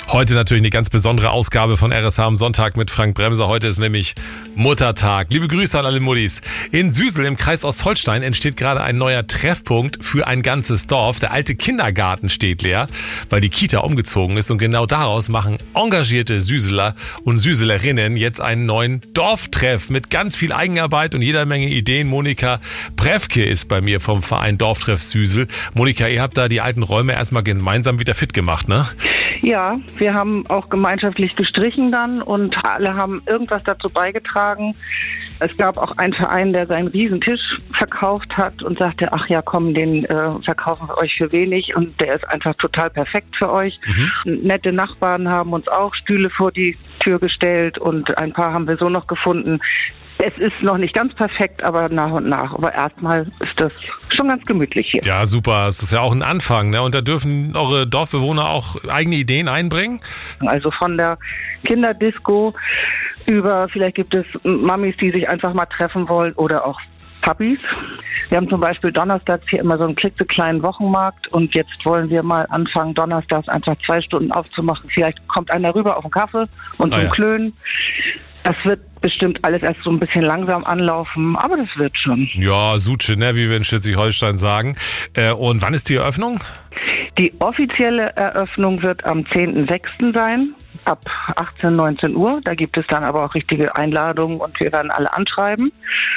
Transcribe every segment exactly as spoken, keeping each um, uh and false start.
Heute natürlich eine ganz besondere Ausgabe von R S H am Sonntag mit Frank Bremser. Heute ist nämlich Muttertag. Liebe Grüße an alle Muttis. In Süsel im Kreis Ostholstein entsteht gerade ein neuer Treffpunkt für ein ganzes Dorf. Der alte Kindergarten steht leer, weil die Kita umgezogen ist. Und genau daraus machen engagierte Süseler und Süselerinnen jetzt einen neuen Dorftreff mit ganz viel Eigenarbeit und jeder Menge Ideen. Monika Brewke ist bei mir vom Verein Dorftreff Süsel. Monika, ihr habt da die alten Räume erstmal gemeinsam wieder fit gemacht, ne? Ja, wir haben auch gemeinschaftlich gestrichen dann und alle haben irgendwas dazu beigetragen. Es gab auch einen Verein, der seinen Riesentisch verkauft hat und sagte, ach ja, komm, den äh, verkaufen wir euch für wenig und der ist einfach total perfekt für euch. Mhm. Nette Nachbarn haben uns auch Stühle vor die Tür gestellt und ein paar haben wir so noch gefunden. Es ist noch nicht ganz perfekt, aber nach und nach. Aber erstmal ist das schon ganz gemütlich hier. Ja, super. Es ist ja auch ein Anfang, ne? Und da dürfen eure Dorfbewohner auch eigene Ideen einbringen? Also von der Kinderdisco über, vielleicht gibt es Mamis, die sich einfach mal treffen wollen oder auch Papis. Wir haben zum Beispiel donnerstags hier immer so einen klitzekleinen Wochenmarkt und jetzt wollen wir mal anfangen, donnerstags einfach zwei Stunden aufzumachen. Vielleicht kommt einer rüber auf einen Kaffee und zum ah, ja. Klönen. Das wird bestimmt alles erst so ein bisschen langsam anlaufen, aber das wird schon. Ja, Suche, ne, wie wir in Schleswig-Holstein sagen. Äh, und wann ist die Eröffnung? Die offizielle Eröffnung wird am zehnten sechsten sein, ab achtzehn, neunzehn Uhr. Da gibt es dann aber auch richtige Einladungen und wir werden alle anschreiben.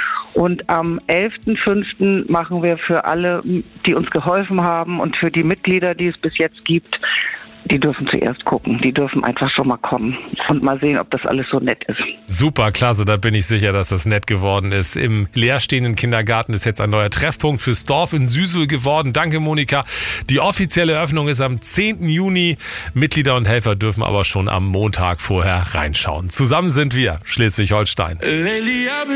Und am elften fünften machen wir für alle, die uns geholfen haben und für die Mitglieder, die es bis jetzt gibt, die dürfen zuerst gucken. Die dürfen einfach schon mal kommen und mal sehen, ob das alles so nett ist. Super, klasse. Da bin ich sicher, dass das nett geworden ist. Im leerstehenden Kindergarten ist jetzt ein neuer Treffpunkt fürs Dorf in Süsel geworden. Danke, Monika. Die offizielle Eröffnung ist am zehnten Juni. Mitglieder und Helfer dürfen aber schon am Montag vorher reinschauen. Zusammen sind wir Schleswig-Holstein.